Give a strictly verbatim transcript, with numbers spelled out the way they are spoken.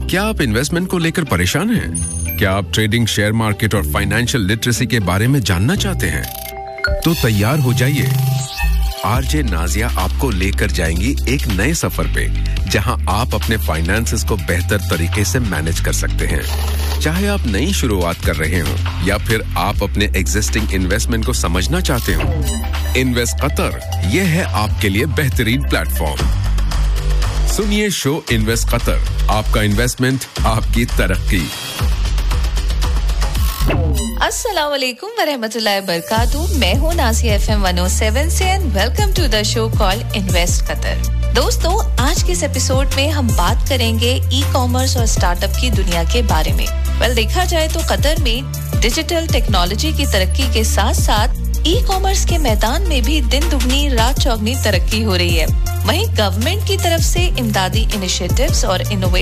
क्या आप इन्वेस्टमेंट को लेकर परेशान हैं? क्या आप ट्रेडिंग, शेयर मार्केट और फाइनेंशियल लिटरेसी के बारे में जानना चाहते हैं? तो तैयार हो जाइए। आरजे नाजिया आपको लेकर जाएंगी एक नए सफर पे, जहां आप अपने फाइनेंसेस को बेहतर तरीके से मैनेज कर सकते हैं। चाहे आप नई शुरुआत कर रहे हो या फिर आप अपने एग्जिस्टिंग इन्वेस्टमेंट को समझना चाहते हो, इन्वेस्ट कतर ये है आपके लिए बेहतरीन प्लेटफॉर्म। सुनिए शो इन्वेस्ट कतर, आपका इन्वेस्टमेंट, आपकी तरक्की। अस्सलाम वालेकुम व रहमतुल्लाहि व बरकातहू। मैं हूं Nasiya FM one O seven से and welcome to the show called invest Qatar. दोस्तों, आज के इस एपिसोड में हम बात करेंगे ई कॉमर्स और स्टार्टअप की दुनिया के बारे में। वेल, देखा जाए तो कतर में डिजिटल टेक्नोलॉजी की तरक्की के साथ-साथ ई कॉमर्स के मैदान में भी दिन दुगनी रात चौगनी तरक्की हो रही है। वहीं गवर्नमेंट की तरफ से इमदादी इनिशिएटिव्स और इनोवेशन